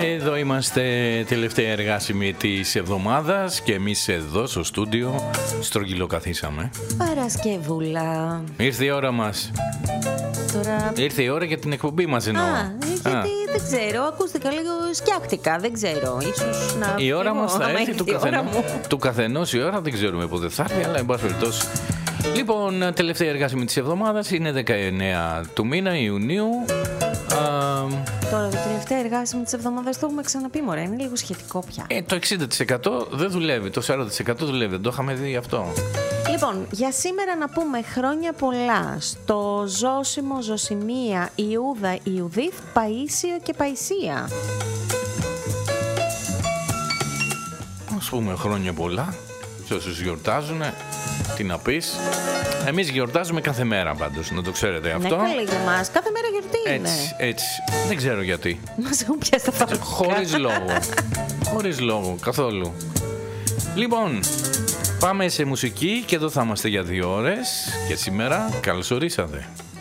Εδώ είμαστε, τελευταία εργάσιμη της εβδομάδας και εμείς εδώ στο στούντιο στρογγυλοκαθίσαμε. Παρασκευούλα. Ήρθε η ώρα μας. Τώρα... Ήρθε η ώρα για την εκπομπή μας εννοώ. Γιατί δεν ξέρω, ακούστηκα λίγο σκιάχτηκα, δεν ξέρω. Ίσως να... Η ώρα μας θα έρθει του καθενός η ώρα, δεν ξέρουμε πότε θα έρθει, αλλά εν πάση περιπτώσει. Λοιπόν, τελευταία εργάσιμη της εβδομάδας είναι 19 του μήνα Ιουνίου. Τώρα το τελευταίο εργάσιμο της εβδομάδας το έχουμε ξαναπεί, μωρέ, είναι λίγο σχετικό πια. Το 60% δεν δουλεύει, το 40% δουλεύει, δεν το είχαμε δει αυτό. Λοιπόν, για σήμερα να πούμε χρόνια πολλά στο Ζώσιμο, Ζωσιμία, Ιούδα, Ιουδίθ, Παΐσιο και Παϊσία. Ας πούμε χρόνια πολλά σε όσους γιορτάζουν, τι να πεις. Εμείς γιορτάζουμε κάθε μέρα πάντως, να το ξέρετε αυτό. Ναι, καλή για μας, κάθε μέρα γιορτή είναι. Έτσι, δεν ξέρω γιατί. Μας έχουν πιάσει τα φαγητά. Χωρίς λόγο, καθόλου. Λοιπόν, πάμε σε μουσική και εδώ θα είμαστε για 2 ώρες. Και σήμερα καλώς ορίσατε.